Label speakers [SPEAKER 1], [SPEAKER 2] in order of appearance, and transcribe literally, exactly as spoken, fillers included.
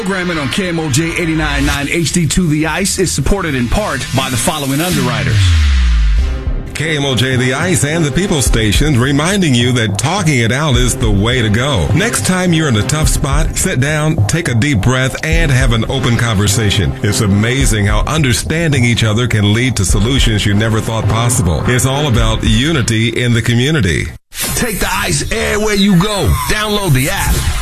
[SPEAKER 1] Programming on K M O J eighty-nine point nine H D two The Ice is supported in part by the following underwriters.
[SPEAKER 2] K M O J The Ice and the People Station reminding you that talking it out is the way to go. Next time you're in a tough spot, sit down, take a deep breath, and have an open conversation. It's amazing how understanding each other can lead to solutions you never thought possible. It's all about unity in the community.
[SPEAKER 1] Take the ice everywhere you go. Download the app.